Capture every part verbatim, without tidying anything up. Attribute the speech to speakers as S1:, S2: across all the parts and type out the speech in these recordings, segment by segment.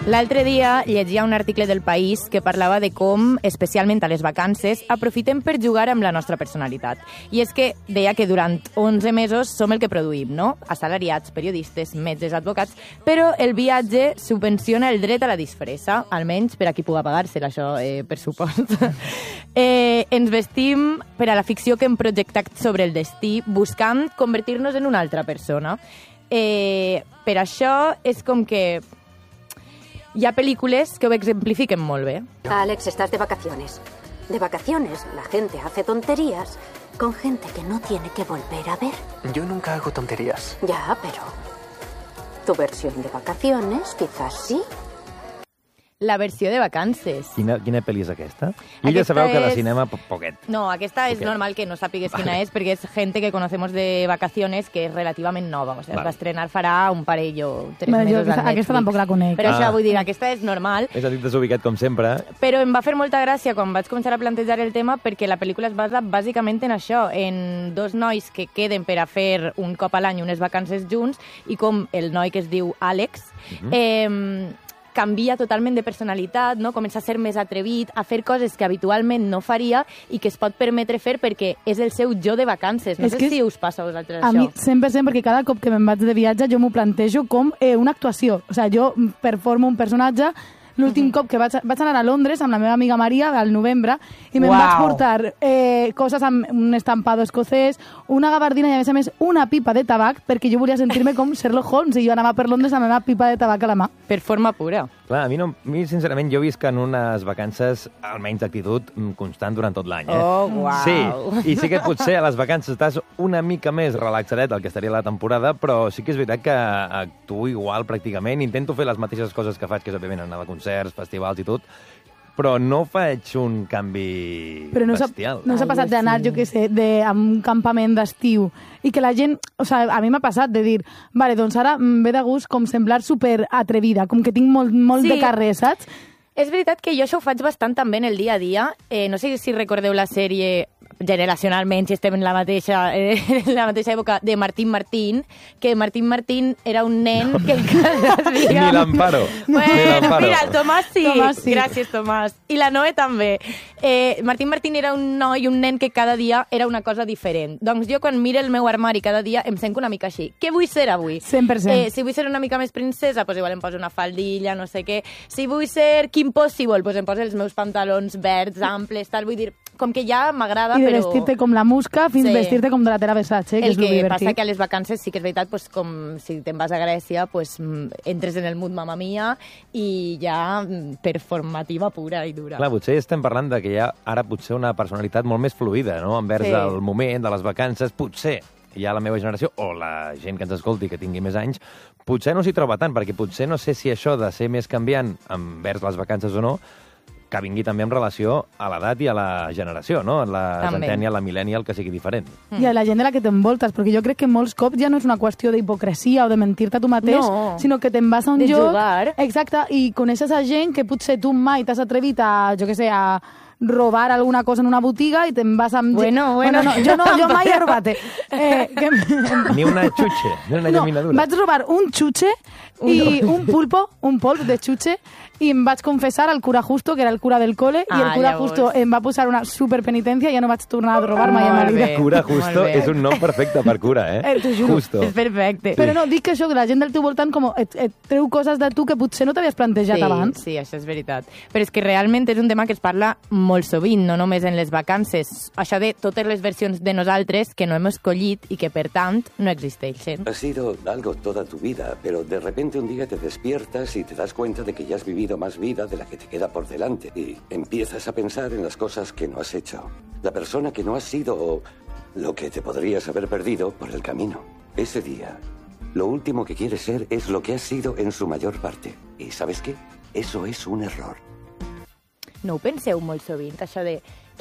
S1: L'altre dia llegia un article del País que parlava de com, especialment a les vacances, aprofitem per jugar amb la nostra personalitat. I és que deia que durant onze mesos som el que produïm, no? Assalariats, periodistes, metges, advocats, però el viatge subvenciona el dret a la disfressa, almenys per a qui puga pagar-se-la, això, eh, per supost. eh, ens vestim per a la ficció que hem projectat sobre el destí, buscant convertir-nos en una altra persona. Eh, per això és com que hi ha pel·lícules que ho exemplifiquen molt bé.
S2: Alex, estás de vacaciones. De vacaciones, la gente hace tonterías con gente que no tiene que volver a ver.
S3: Yo nunca hago tonterías.
S2: Ya, pero tu versión de vacaciones quizás sí.
S1: La versió de vacances.
S4: Quina, quina pel·li és aquesta? Jo ja sabeu que de cinema po poquet.
S1: No, aquesta és
S4: Poquet.
S1: normal que no sàpigues
S4: Vale.
S1: quina és, perquè és gente que conocemos de vacaciones que és relativament nova. O sigui,
S4: Vale.
S1: es va estrenar farà un parell o tres
S5: Bueno, jo
S1: mesos al
S5: aquesta-
S1: Netflix.
S5: aquesta tampoc la conec.
S1: Però això
S4: Ah.
S1: vull dir, aquesta és normal.
S4: És a dir, desubicat com sempre.
S1: Però em va fer molta gràcia quan vaig començar a plantejar el tema perquè la pel·lícula es basa bàsicament en això, en dos nois que queden per a fer un cop a l'any unes vacances junts i com el noi que es diu Àlex
S4: Mhm.
S1: eh, canvia totalment de personalitat, no? Comença a ser més atrevit, a fer coses que habitualment no faria i que es pot permetre fer perquè és el seu jo de vacances. No
S5: És
S1: sé
S5: que
S1: si us passa a vosaltres
S5: A
S1: això.
S5: mi, cent per cent, perquè cada cop que me'n vaig de viatge jo m'ho plantejo com eh, una actuació. O sigui, jo performo un personatge. L'últim cop que vaig, vaig anar a Londres amb la meva amiga Maria al novembre i me'n
S1: Uau.
S5: vaig portar eh, coses amb un estampado escocès, una gabardina i a més a més una pipa de tabac perquè jo volia sentir-me com Sherlock Holmes i jo anava per Londres amb la meva pipa de tabac a la mà.
S1: Per forma pura.
S4: Clar, a mi, no, a mi sincerament, jo visc en unes vacances, almenys d'actitud, mm, constant durant tot l'any. Eh?
S1: Oh, uau.
S4: Sí, i sí que potser a les vacances estàs una mica més relaxadet del que estaria la temporada, però sí que és veritat que actuo igual pràcticament, intento fer les mateixes coses que faig, que és òbviament anar a concerts, festivals i tot, però no faig un canvi
S5: Però no s'ha
S4: bestial.
S5: no s'ha
S1: Ai,
S5: passat d'anar,
S1: sí.
S5: jo què sé, de, a un campament d'estiu i que la gent, o sigui, a mi m'ha passat de dir, vale, doncs ara em ve de gust com semblar super atrevida, com que tinc molt, molt
S1: Sí.
S5: de carrer, saps?
S1: És veritat que jo això ho faig bastant també en el dia a dia. Eh, no sé si recordeu la sèrie generacionalment, si estem en la mateixa, eh, en la mateixa època, de Martín Martín, que Martín Martín era un nen que cada dia...
S4: Ni l'Amparo. Ni
S1: Bueno,
S4: l'Amparo.
S1: mira, el Tomàs sí.
S5: Tomàs sí.
S1: Gràcies, Tomàs. I la Noe també. Eh, Martín Martín era un noi, un nen que cada dia era una cosa diferent. Doncs jo quan miro el meu armari cada dia em sento una mica així. Què vull ser avui?
S5: cent per cent.
S1: Eh, si vull ser una mica més princesa, doncs igual em poso una faldilla, no sé què. Si vull ser Kim Possible, doncs em poso els meus pantalons verds, amples, tal. Vull dir, com que ja m'agrada,
S5: I de
S1: però...
S5: vestir-te com la musca fins
S1: Sí.
S5: vestir-te com de la Tera Versace, que
S1: El
S5: és lo
S1: que
S5: divertit.
S1: passa que a les vacances sí que és veritat, pues, com si te'n vas a Grècia, pues, mm, entres en el mood mamma mia i ja mm, performativa pura i dura.
S4: Clar, potser estem parlant de que hi ha ara potser una personalitat molt més fluida, no?, envers
S1: Sí.
S4: el moment de les vacances. Potser hi ha la meva generació, o la gent que ens escolti que tingui més anys, potser no s'hi troba tant, perquè potser no sé si això de ser més canviant envers les vacances o no, que vingui també en relació a l'edat i a la generació, no? La
S1: També.
S4: centennial, la millennial, que sigui diferent.
S5: I a la gent de la que t'envoltes, perquè jo crec que molts cops ja no és una qüestió d'hipocresia o de mentir-te a tu mateix,
S1: No.
S5: sinó que te'n vas a un
S1: De
S5: lloc...
S1: jugar.
S5: Exacte, i coneixes a gent que potser tu mai t'has atrevit a, jo què sé, a robar alguna cosa en una botiga i te'n vas amb...
S1: Bueno, bueno.
S5: no, jo no, jo mai he robat. Eh, eh, que...
S4: Ni una xutxe, ni una
S5: No,
S4: llaminadura.
S5: vaig robar un xutxe i un pulpo, un polp de xutxe, i em vaig confessar al cura Justo, que era el cura del cole, i el
S1: Ah,
S5: cura
S1: llavors.
S5: Justo em va posar una superpenitència i ja no vaig tornar a robar mai a ma
S1: Molt
S5: vida.
S1: bé.
S4: Cura Justo
S1: Molt bé.
S4: és un nom perfecte per cura, eh?
S5: Eh, t'ho juro.
S4: Justo.
S1: És perfecte.
S5: Però no, dic que això, que la gent del teu voltant com et, et treu coses de tu que potser no t'havies plantejat
S1: sí,
S5: abans.
S1: Sí, això és veritat. Però és que realment és un tema que es parla molt sovint, no només en les vacances. Això de totes les versions de nosaltres que no hem escollit i que, per tant, no existeixen.
S6: Ha sido algo toda tu vida, pero de repente un día te despiertas y te das cuenta de que ya has vivido más vida de la que te queda por delante. Y empiezas a pensar en las cosas que no has hecho. La persona que no has sido o lo que te podrías haber perdido por el camino. Ese día, lo último que quieres ser es lo que has sido en su mayor parte. ¿Y sabes qué? Eso es un error.
S1: No ho penseu molt sovint, això de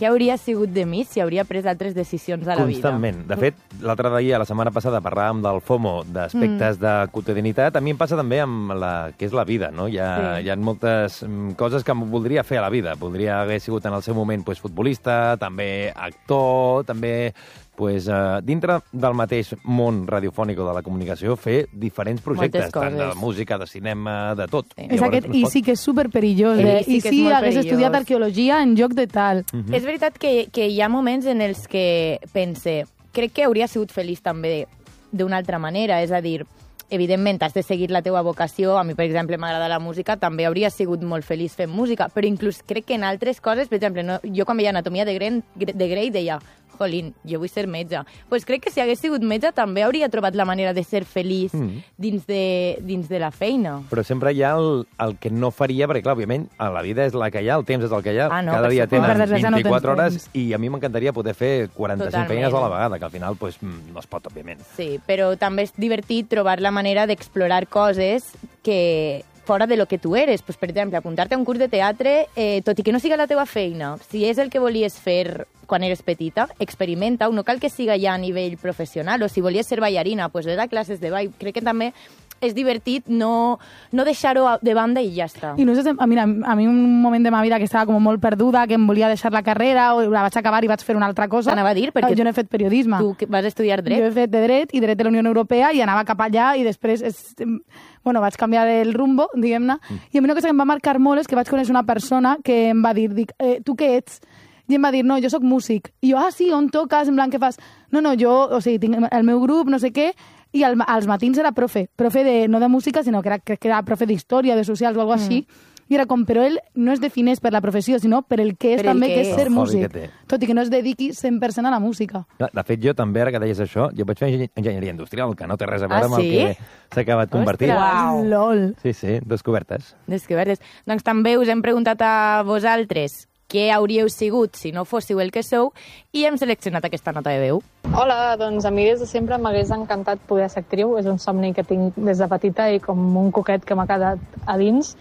S1: què hauria sigut de mi si hauria pres altres decisions a la vida.
S4: Constantment. De fet, l'altre dia, la setmana passada, parlàvem del FOMO, d'aspectes mm. de quotidianitat. A mi em passa també amb la que és la vida, no? Hi ha, sí. hi ha moltes coses que voldria fer a la vida. Voldria haver sigut en el seu moment pues, futbolista, també actor, també pues, uh, dintre del mateix món radiofònic o de la comunicació, fer diferents projectes, tant de música, de cinema, de tot.
S5: Sí. És aquest, I sí que és superperillós, eh?
S1: Sí,
S5: I sí, hagués estudiat arqueologia en lloc de tal.
S1: Mm-hmm. És veritat que, que hi ha moments en els que pense, crec que hauria sigut feliç també d'una altra manera, és a dir, evidentment has de seguir la teua vocació, a mi per exemple m'agrada la música, també hauria sigut molt feliç fent música, però inclús crec que en altres coses, per exemple, no, jo quan veia Anatomia de Grey, de Grey deia, jolín, jo vull ser metge. Pues crec que si hagués sigut metge també hauria trobat la manera de ser feliç mm. dins, de, dins de la feina.
S4: Però sempre hi ha el, el que no faria, perquè clar, òbviament, la vida és la que hi ha, el temps és el que hi ha,
S1: ah, no,
S4: cada dia tenen vint-i-quatre
S5: no
S4: hores i a mi m'encantaria poder fer quaranta-cinc feines a la vegada, que al final pues, no es pot, òbviament.
S1: Sí, però també és divertit trobar la manera d'explorar coses que fora de lo que tu eres. Pues, per exemple, apuntar-te a un curs de teatre, eh, tot i que no siga la teva feina, si és el que volies fer quan eres petita, experimenta-ho, no cal que siga ja a nivell professional, o si volies ser ballarina, pues ves a classes de ball. Crec que també és divertit no, no deixar-ho de banda i ja està.
S5: I no sé, mira, a mi un moment de ma vida que estava com molt perduda, que em volia deixar la carrera, o la vaig acabar i vaig fer una altra cosa.
S1: T'anava a dir, perquè
S5: jo no he fet periodisme.
S1: Tu vas estudiar dret.
S5: Jo he fet de dret i dret de la Unió Europea i anava cap allà i després és, bueno, vaig canviar el rumbo, diguem-ne, mm. i a mi una cosa que em va marcar molt és que vaig conèixer una persona que em va dir, dic, eh, tu què ets? I em va dir, no, jo sóc músic. I jo, ah, sí, on toques? En plan, què fas? No, no, jo, o sigui, tinc el meu grup, no sé què, i al, als matins era profe. Profe de, no de música, sinó que era, crec que era profe d'història, de socials o alguna cosa mm. així. I era com, però ell no es defineix per la professió, sinó per el que és
S1: per
S5: també,
S1: que
S5: que és
S1: és.
S5: ser
S4: El
S5: músic.
S4: que
S5: Tot i que no es dediqui cent per cent a la música.
S4: De fet, jo també, ara que deies això, jo vaig fer enginyeria industrial, que no té res a veure
S1: ah,
S4: amb el
S1: sí?
S4: que s'ha acabat convertint.
S1: Wow.
S5: Lol.
S4: Sí, sí, descobertes.
S1: Descobertes. Doncs també us hem preguntat a vosaltres què hauríeu sigut si no fóssiu el que sou i hem seleccionat aquesta nota de veu.
S7: Hola, doncs a mi des de sempre m'hagués encantat poder ser actriu. És un somni que tinc des de petita i com un coquet que m'ha quedat a dins.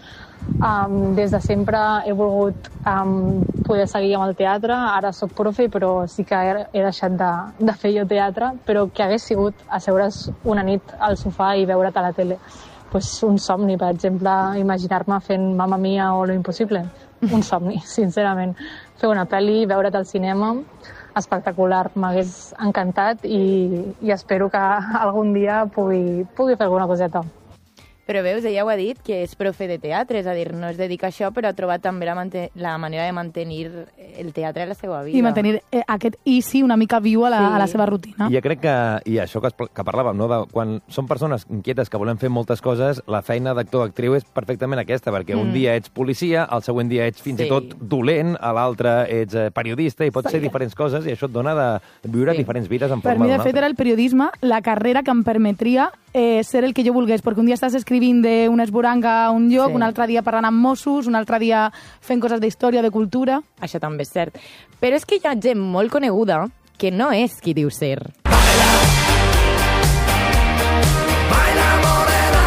S7: Um, des de sempre he volgut um, poder seguir amb el teatre. Ara sóc profe, però sí que he, he deixat de, de fer jo teatre, però que hagués sigut asseure's una nit al sofà i veure't a la tele. Pues un somni, per exemple, imaginar-me fent Mamma Mia o Lo Impossible. Un somni, sincerament. Fer una pel·li, veure't al cinema, espectacular. M'hagués encantat i, i espero que algun dia pugui, pugui fer alguna coseta.
S1: Però veus, ella ho ha dit, que és profe de teatre, és a dir, no es dedica a això, però ha trobat també la, la manera de mantenir el teatre a la seva vida.
S5: I mantenir eh, aquest easy una mica viu a la, sí. a la seva rutina.
S4: I jo crec que, i això que, que parlàvem, no, de, quan són persones inquietes que volen fer moltes coses, la feina d'actor o actriu és perfectament aquesta, perquè mm. un dia ets policia, el següent dia ets fins sí. i tot dolent, a l'altre ets periodista, i pots sí. ser diferents coses, i això et dona de viure sí. diferents vides en forma
S5: per mi, de fet, era el periodisme la carrera que em permetria eh, ser el que jo volgués, perquè un dia estàs escrivint d'una esborranga a un lloc, sí. un altre dia parlant amb Mossos, un altre dia fent coses d'història, de cultura.
S1: Això també és cert. Però és que hi ha gent molt coneguda que no és qui diu ser. Baila morena,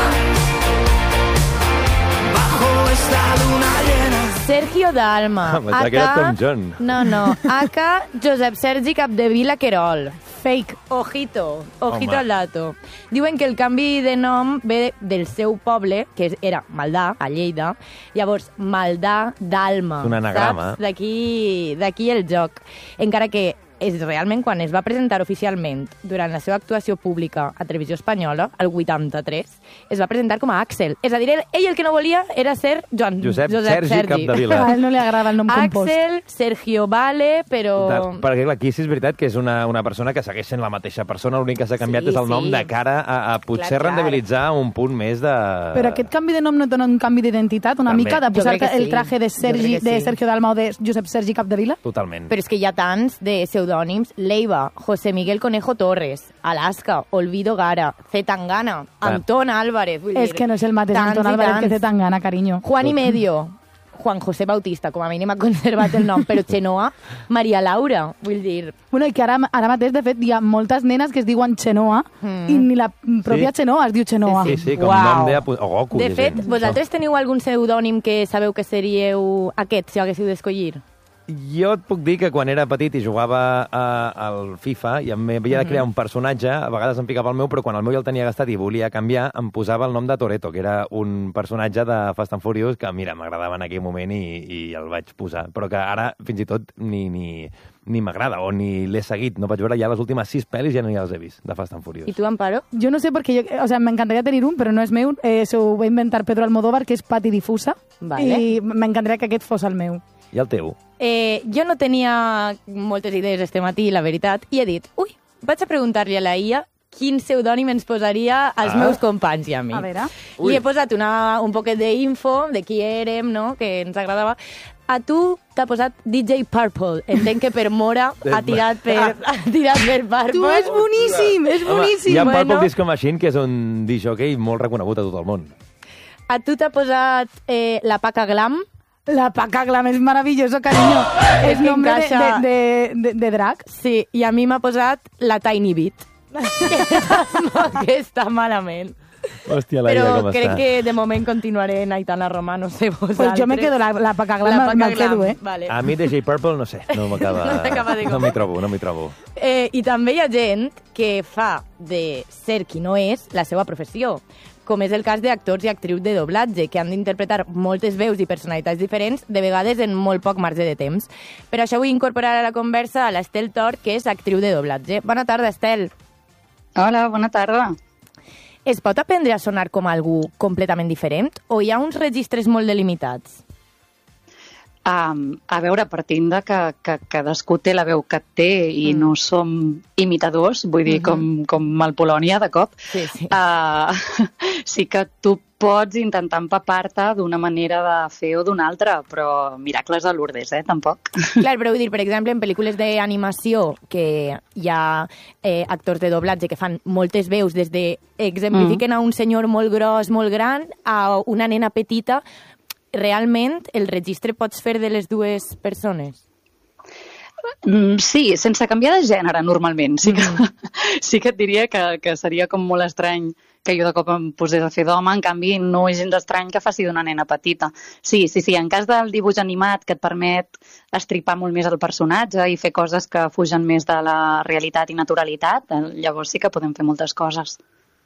S1: bajo esta luna llena. Sergio Dalma.
S4: Pensava que era Tom John.
S1: No, no. Aka Josep Sergi Capdevila Querol. Fake. Ojito. Ojito Home. Al dato. Diuen que el canvi de nom ve del seu poble, que era Maldà, a Lleida. Llavors, Maldà d'Alma.
S4: Un anagrama.
S1: Saps? D'aquí, d'aquí el joc. Encara que és realment quan es va presentar oficialment durant la seva actuació pública a Televisió Espanyola, el vuitanta-tres, es va presentar com a Àxel. És a dir, ell, ell el que no volia era ser Joan
S4: Josep,
S1: Josep
S4: Sergi,
S1: Sergi.
S4: Capdevila.
S5: A ell no li agrada el nom compost.
S1: Àxel, Sergio Vale, però...
S4: De, perquè aquí sí és veritat que és una, una persona que segueix sent la mateixa persona, l'únic que s'ha canviat sí, és el nom sí. de cara a, a potser clar, rendibilitzar clar. un punt més de...
S5: Però aquest canvi de nom no dona un canvi d'identitat, una També. mica, de posar-te sí. el traje de, Sergi, sí. de Sergio Dalma o de Josep Sergi Capdevila?
S4: Totalment.
S1: Però és que hi ha tants de pseudònims, Leiva, José Miguel Conejo Torres, Alaska, Olvido Gara, Zetangana, Antón Álvarez. Vull dir,
S5: és que no és el mateix Antón Álvarez que Zetangana, carinyo.
S1: Juan y Medio, Juan José Bautista, com a mínim ha conservat el nom, però Xenoa, Maria Laura, vull dir...
S5: Bueno, i que ara, ara mateix, de fet, hi ha moltes nenes que es diuen Xenoa, mm. i ni la pròpia sí. Xenoa es diu Xenoa.
S4: Sí, sí, com wow. nom de... O Goku.
S1: De fet, vosaltres teniu algun pseudònim que sabeu que seríeu aquest, si haguéssiu d'escollir?
S4: Jo et puc dir que quan era petit i jugava a, al FIFA i em havia de crear un personatge, a vegades em picava el meu, però quan el meu ja el tenia gastat i volia canviar, em posava el nom de Toretto, que era un personatge de Fast and Furious que, mira, m'agradava en aquell moment i, i el vaig posar. Però que ara, fins i tot, ni, ni, ni m'agrada o ni l'he seguit. No vaig veure ja les últimes sis pel·lis, ja no ja les he vist, de Fast and Furious.
S1: ¿Y tú, Amparo?
S5: Yo no sé, porque yo, o sea, me encantaría tener un, pero no es meu. Eh, se ho va inventar Pedro Almodóvar, que és Pati Difusa.
S1: Vale.
S5: I m'encantaria que aquest fos el meu.
S4: I el teu?
S1: Eh, jo no tenia moltes idees este matí, la veritat, i he dit, ui, vaig a preguntar-li a la I A quin pseudònim ens posaria als
S4: Ah.
S1: meus companys i a mi.
S5: A veure.
S1: Li he posat una, un poquet d'info de qui érem, no?, que ens agradava. A tu t'ha posat D J Purple. Entenc que per Mora ha tirat per, ha tirat per Purple.
S5: Tu, és boníssim, és boníssim.
S4: Hi ha
S1: bueno.
S4: Purple Disco Machine, que és un disc-jockey molt reconegut a tot el món.
S1: A tu t'ha posat eh, la Paca Glam.
S5: La Paca Glam és maravilloso, cariño. És
S1: que
S5: nombre de,
S1: encaixa.
S5: de, de, de, de drag.
S1: Sí, i a mi m'ha posat la Tiny Beat. que està malament.
S4: Hòstia, la
S1: Però
S4: Ida, com
S1: crec
S4: està.
S1: que de moment continuaré en Aitana Roma, no sé vosaltres.
S5: Pues jo me quedo la, la Paca Glam,
S1: La Paca
S5: me'l
S1: Glam,
S5: quedo, eh?
S1: Vale.
S4: A mi D J Purple, no sé, no m'acaba...
S1: No t'acaba de
S4: No m'hi trobo, no m'hi trobo.
S1: Eh, I també hi ha gent que fa de ser qui no és la seva professió, com és el cas d'actors i actrius de doblatge, que han d'interpretar moltes veus i personalitats diferents, de vegades en molt poc marge de temps. Per això vull incorporar a la conversa a l'Estel Tor, que és actriu de doblatge. Bona tarda, Estel.
S8: Hola, bona tarda.
S1: Es pot aprendre a sonar com algú completament diferent o hi ha uns registres molt delimitats?
S8: Um, a veure, partint de que, que cadascú té la veu que té i mm. no som imitadors, vull dir, mm-hmm. com, com el Polònia, de cop,
S1: Sí, sí.
S8: Uh, sí que tu pots intentar empapar-te d'una manera de fer o d'una altra, però miracles de Lourdes, eh, tampoc.
S1: Clar, però vull dir, per exemple, en pel·lícules d'animació que hi ha eh, actors de doblatge que fan moltes veus, des de exemplifiquen mm. a un senyor molt gros, molt gran, a una nena petita, realment el registre pots fer de les dues persones?
S8: Mm, sí, sense canviar de gènere, normalment. Sí que, mm. sí que et diria que, que seria com molt estrany que jo de cop em posés a fer d'home, en canvi no és gens estrany que faci d'una nena petita. Sí, sí, sí, en cas del dibuix animat que et permet estripar molt més el personatge i fer coses que fugen més de la realitat i naturalitat, llavors sí que podem fer moltes coses.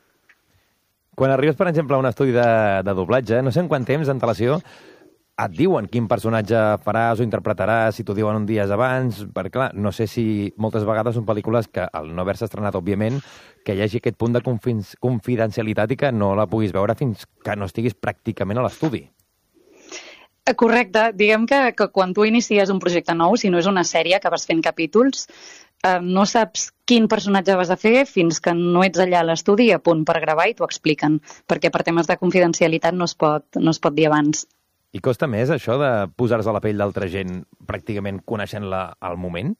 S4: Quan arribes, per exemple, a un estudi de, de doblatge, no sé en quant temps d'antelació et diuen quin personatge faràs o interpretaràs, si t'ho diuen un dies abans, perquè, clar, no sé si moltes vegades són pel·lícules que, al no haver-se estrenat, òbviament, que hi hagi aquest punt de confins, confidencialitat i que no la puguis veure fins que no estiguis pràcticament a l'estudi.
S8: Correcte. Diguem que, que quan tu inicies un projecte nou, si no és una sèrie que vas fent capítols, eh, no saps quin personatge vas a fer fins que no ets allà a l'estudi a punt per gravar i t'ho expliquen, perquè per temes de confidencialitat no es pot, no es pot dir abans.
S4: I costa més això de posar-se a la pell d'altra gent pràcticament coneixent-la al moment?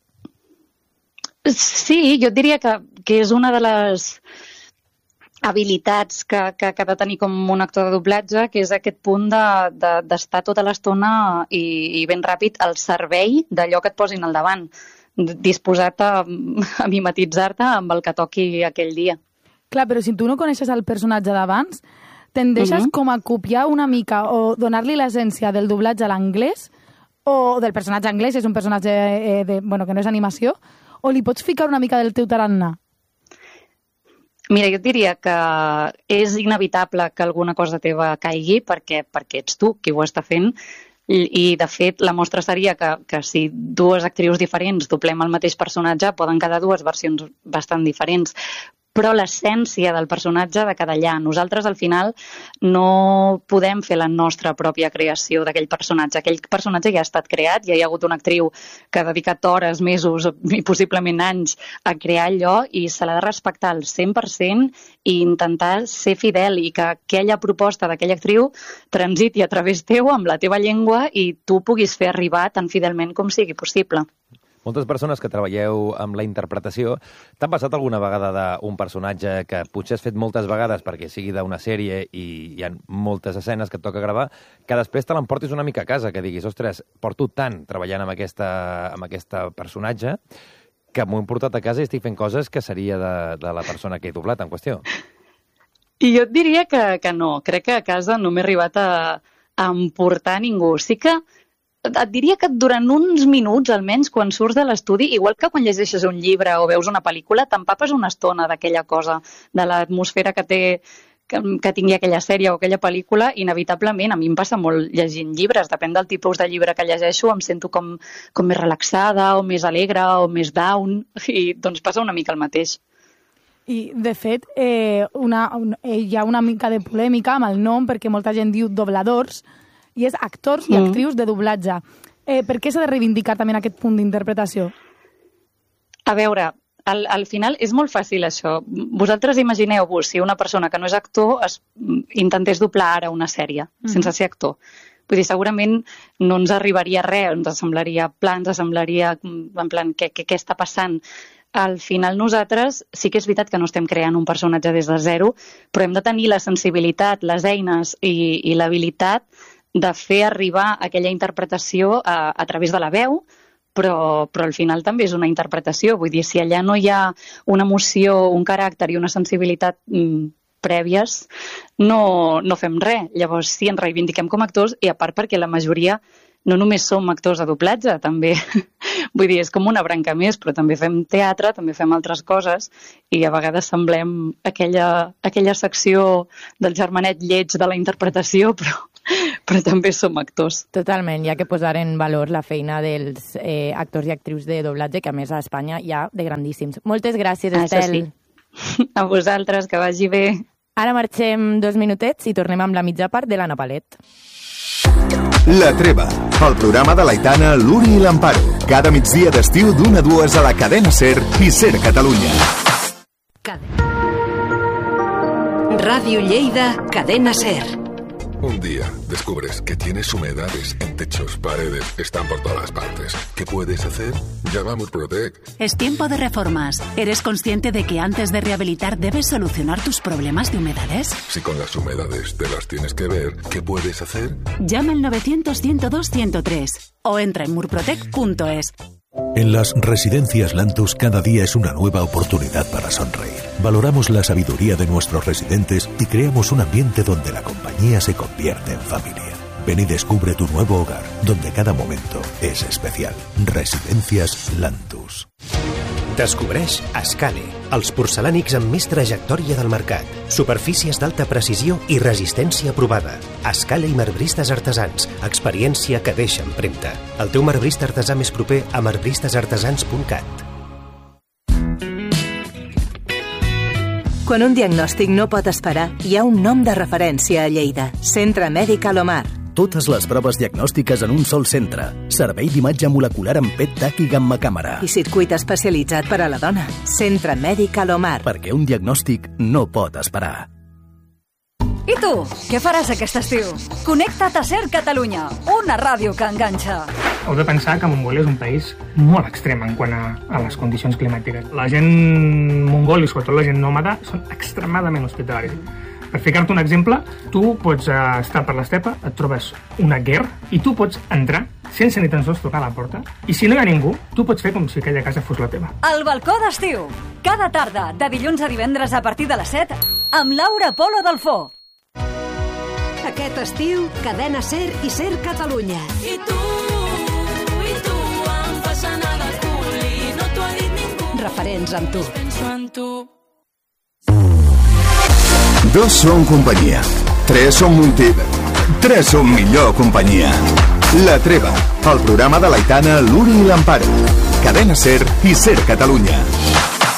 S8: Sí, jo et diria que, que és una de les habilitats que, que, que ha de tenir com un actor de doblatge, que és aquest punt d'estar de, de, tota l'estona i, i ben ràpid al servei d'allò que et posin al davant, disposat a, a mimetitzar-te amb el que toqui aquell dia.
S5: Clar, però si tu no coneixes el personatge d'abans, tendeixes uh-huh. com a copiar una mica o donar-li l'essència del doblatge a l'anglès o del personatge anglès, és un personatge eh, de, bueno, que no és animació, o li pots ficar una mica del teu tarannà?
S8: Mira, jo et diria que és inevitable que alguna cosa teva caigui perquè, perquè ets tu qui ho està fent i, i de fet, la mostra seria que, que si dues actrius diferents doblem el mateix personatge poden quedar dues versions bastant diferents, però l'essència del personatge de cada allà. Nosaltres, al final, no podem fer la nostra pròpia creació d'aquell personatge. Aquell personatge ja ha estat creat, ja hi ha hagut una actriu que ha dedicat hores, mesos i possiblement anys a crear allò i se l'ha de respectar al cent per cent i intentar ser fidel i que aquella proposta d'aquella actriu transiti a través teu amb la teva llengua i tu puguis fer arribar tan fidelment com sigui possible.
S4: Moltes persones que treballeu amb la interpretació, t'ha passat alguna vegada d'un personatge que potser has fet moltes vegades perquè sigui d'una sèrie i hi ha moltes escenes que et toca gravar, que després te l'emportis una mica a casa, que diguis, ostres, porto tant treballant amb aquesta, amb aquesta personatge que m'ho he portat a casa i estic fent coses que seria de, de la persona que he doblat en qüestió.
S8: I jo et diria que, que no. Crec que a casa no m'he arribat a, a emportar ningú. Sí que et diria que durant uns minuts, almenys, quan surts de l'estudi, igual que quan llegeixes un llibre o veus una pel·lícula, t'empapes una estona d'aquella cosa, de l'atmosfera que té que, que tingui aquella sèrie o aquella pel·lícula. Inevitablement, a mi em passa molt llegint llibres, depèn del tipus de llibre que llegeixo, em sento com, com més relaxada o més alegre o més down, i doncs passa una mica el mateix.
S5: I, de fet, eh, una, un, eh, hi ha una mica de polèmica amb el nom, perquè molta gent diu dobladors, i és actors i actrius de doblatge. Eh, per què s'ha de reivindicar també aquest punt d'interpretació?
S8: A veure, al, al final és molt fàcil això. Vosaltres imagineu-vos si una persona que no és actor es, intentés doblar ara una sèrie, mm. sense ser actor. Vull dir, segurament no ens arribaria res, ens semblaria pla, ens semblaria en plan, què, què, què està passant? Al final nosaltres sí que és veritat que no estem creant un personatge des de zero, però hem de tenir la sensibilitat, les eines i, i l'habilitat de fer arribar aquella interpretació a, a través de la veu, però, però al final també és una interpretació. Vull dir, si allà no hi ha una emoció, un caràcter i una sensibilitat mmm, prèvies, no, no fem res. Llavors sí, ens reivindiquem com a actors, i a part perquè la majoria no només som actors de doblatge, també, vull dir, és com una branca més, però també fem teatre, també fem altres coses, i a vegades semblem aquella, aquella secció del germanet lleig de la interpretació, però, però també som actors.
S1: Totalment, hi ha que posar en valor la feina dels eh, actors i actrius de doblatge, que a més a Espanya hi ha de grandíssims. Moltes gràcies, Estel.
S8: Sí. A vosaltres, que vagi bé.
S1: Ara marxem dos minutets i tornem amb la mitja part de l'Anna Palet.
S9: La Treva, el programa de l'Aitana, l'Uri i l'Amparo. Cada migdia d'estiu d'una a dues a la cadena SER i SER Catalunya.
S10: Radio Lleida, cadena SER.
S11: Un día descubres que tienes humedades en techos, paredes, están por todas partes. ¿Qué puedes hacer? Llama a Murprotec.
S12: Es tiempo de reformas. ¿Eres consciente de que antes de rehabilitar debes solucionar tus problemas de humedades?
S11: Si con las humedades te las tienes que ver, ¿qué puedes hacer?
S12: Llama al novecientos, ciento dos, ciento tres o entra en murprotec punto es.
S13: En las residencias Lantus cada día es una nueva oportunidad para sonreír. Valoramos la sabiduría de nuestros residentes y creamos un ambiente donde la compañía se convierte en familia. Ven y descubre tu nuevo hogar, donde cada momento es especial. Residencias Lantus.
S14: Descobreix Escale, els porcelànics amb més trajectòria del mercat. Superfícies d'alta precisió i resistència provada. Escale i marbristes artesans. Experiència que deixa empremta. El teu marbrista artesà més proper a marbristes artesans punt cat.
S15: Quan un diagnòstic no pot esperar, hi ha un nom de referència a Lleida. Centre Mèdic Alomar.
S16: Totes les proves diagnòstiques en un sol centre. Servei d'imatge molecular amb P E T TAC i gamma càmera.
S15: I circuit especialitzat per a la dona. Centre Mèdic Alomar.
S16: Perquè un diagnòstic no pot esperar.
S17: I tu, què faràs aquest estiu? Connecta't a SER Catalunya, una ràdio que enganxa.
S18: Heu de pensar que Mongolia és un país molt extrem en quant a, a les condicions climàtiques. La gent mongol i sobretot la gent nòmada són extremadament hospitalaris. Per ficar-te un exemple, tu pots uh, estar per l'estepa, et trobes una ger i tu pots entrar sense ni tan sols tocar la porta. I si no hi ha ningú, tu pots fer com si aquella casa fos la teva.
S17: El balcó d'estiu. Cada tarda, de dilluns a divendres a partir de les set, amb Laura Polo Delfó.
S10: Aquest estiu, cadena SER i SER Catalunya.
S19: I tu, i tu, em fas anar de cul i no t'ho ha dit ningú.
S10: Referents amb tu.
S19: Penso en tu.
S9: Dos són companyia. Tres són multi... Tres són millor companyia. La Treva, el programa de l'Aitana, l'Uri i l'Amparo. Cadena SER i SER Catalunya.